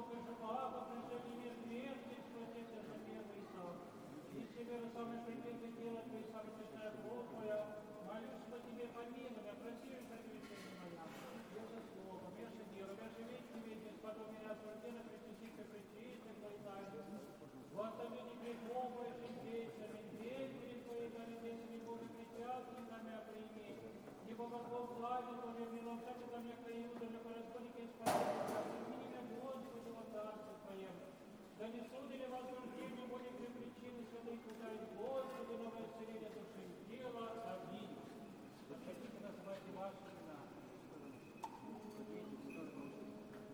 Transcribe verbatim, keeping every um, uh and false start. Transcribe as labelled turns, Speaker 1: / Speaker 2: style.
Speaker 1: Бога, что благо пришли мир грешный, схватиться за первый сам. И себе самое прекрасное дело Твое, самая святая кровь Твоя, молюсь, что Тебе помилуй, я просил, что Тебе моя. Я же словом, я же делом, я же вечный вечность, потом меня святена, причаститься, причаститься, Твои тайны. Господи, не грехом Твоим вечным, вечным Твоим, городецами Бога, причастным на меня прими. Не Богослов славе Твое, милосердие ко мне, Каюда, для порасходника и спасения, меня Господи, во Царстве Твоем. Да не судили возрождение более при причины святых ударить Бога.